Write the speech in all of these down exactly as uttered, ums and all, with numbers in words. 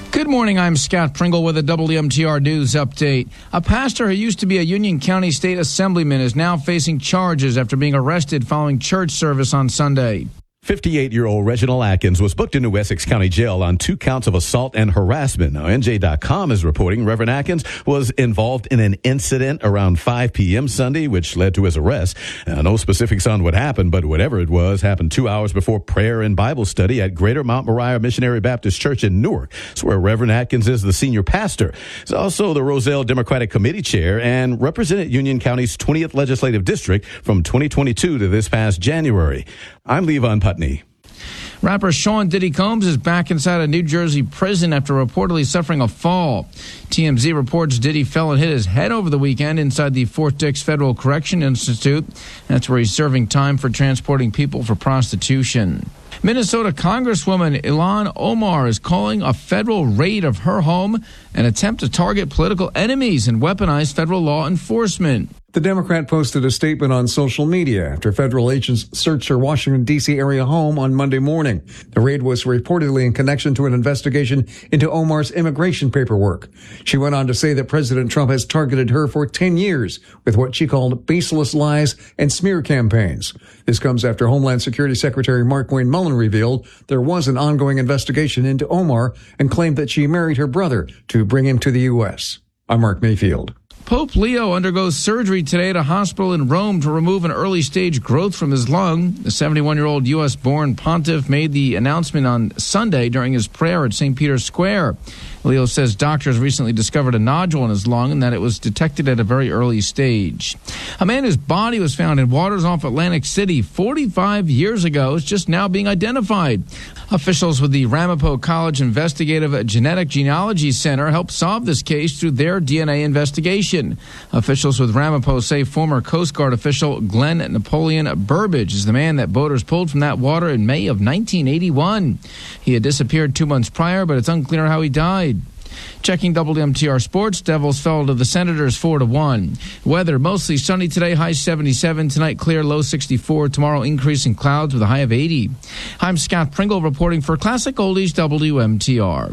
Good morning, I'm Scott Pringle with a W M T R News update. A pastor who used to be a Union County State Assemblyman is now facing charges after being arrested following church service on Sunday. fifty-eight-year-old Reginald Atkins was booked into Essex County Jail on two counts of assault and harassment. Now, N J dot com is reporting Reverend Atkins was involved in an incident around five p.m. Sunday, which led to his arrest. Uh, no specifics on what happened, but whatever it was happened two hours before prayer and Bible study at Greater Mount Moriah Missionary Baptist Church in Newark. It's where Reverend Atkins is the senior pastor. He's also the Roselle Democratic Committee chair and represented Union County's twentieth Legislative District from twenty twenty-two to this past January. I'm Levon Putney. Rapper Sean Diddy Combs is back inside a New Jersey prison after reportedly suffering a fall. T M Z reports Diddy fell and hit his head over the weekend inside the Fort Dix Federal Correction Institute. That's where he's serving time for transporting people for prostitution. Minnesota Congresswoman Ilhan Omar is calling a federal raid of her home an attempt to target political enemies and weaponize federal law enforcement. The Democrat posted a statement on social media after federal agents searched her Washington, D C area home on Monday morning. The raid was reportedly in connection to an investigation into Omar's immigration paperwork. She went on to say that President Trump has targeted her for ten years with what she called baseless lies and smear campaigns. This comes after Homeland Security Secretary Markwayne Mullin revealed there was an ongoing investigation into Omar and claimed that she married her brother to bring him to the U S. I'm Mark Mayfield. Pope Leo undergoes surgery today at a hospital in Rome to remove an early-stage growth from his lung. The seventy-one-year-old U S-born pontiff made the announcement on Sunday during his prayer at Saint Peter's Square. Leo says doctors recently discovered a nodule in his lung and that it was detected at a very early stage. A man whose body was found in waters off Atlantic City forty-five years ago is just now being identified. Officials with the Ramapo College Investigative Genetic Genealogy Center helped solve this case through their D N A investigation. Officials with Ramapo say former Coast Guard official Glenn Napoleon Burbage is the man that boaters pulled from that water in May of nineteen eighty-one. He had disappeared two months prior, but it's unclear how he died. Checking W M T R Sports, Devils fell to the Senators four to one. Weather, mostly sunny today, high seventy-seven. Tonight, clear, low sixty-four. Tomorrow, increasing clouds with a high of eighty. I'm Scott Pringle reporting for Classic Oldies W M T R.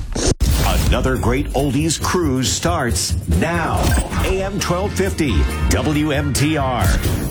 Another great oldies cruise starts now. A M twelve fifty W M T R.